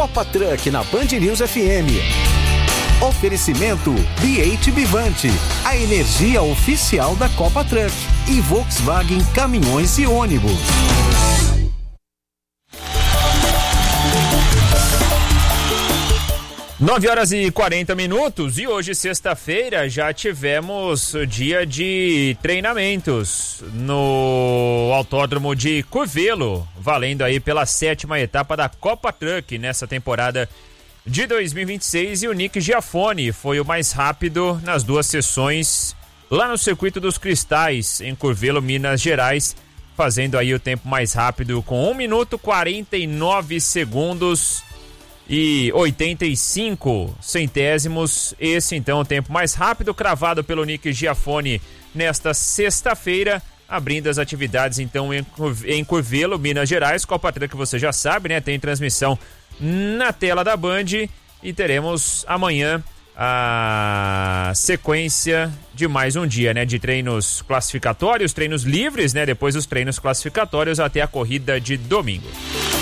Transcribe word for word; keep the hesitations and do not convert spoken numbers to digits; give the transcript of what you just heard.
Copa Truck na Band News F M. Oferecimento B oito Bivante, a energia oficial da Copa Truck, e Volkswagen Caminhões e Ônibus. nove horas e quarenta minutos e hoje, sexta-feira, já tivemos o dia de treinamentos no Autódromo de Curvelo, valendo aí pela sétima etapa da Copa Truck nessa temporada de dois mil e vinte e seis, e o Nick Giafone foi o mais rápido nas duas sessões lá no Circuito dos Cristais, em Curvelo, Minas Gerais, fazendo aí o tempo mais rápido com um minuto, quarenta e nove segundos e oitenta e cinco centésimos. Esse então o tempo mais rápido cravado pelo Nick Giafone nesta sexta-feira, abrindo as atividades então em Curvelo, Minas Gerais. Copa Truck, você já sabe, né? Tem transmissão na tela da Band e teremos amanhã a sequência de mais um dia, né? De treinos classificatórios, treinos livres, né? Depois dos treinos classificatórios até a corrida de domingo.